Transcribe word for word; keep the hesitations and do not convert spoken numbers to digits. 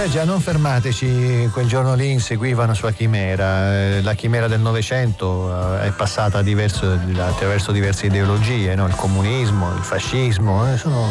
Eh già, non fermateci, quel giorno lì inseguiva una sua chimera, la chimera del Novecento è passata diverso, attraverso diverse ideologie, no? Il comunismo, il fascismo, sono